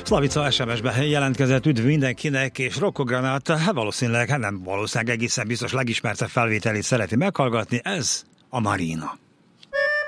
Slavica SMS-ben jelentkezett, üdv mindenkinek, és Rocco Granata, valószínűleg egészen biztos legismertebb felvételét szereti meghallgatni, ez a Marina.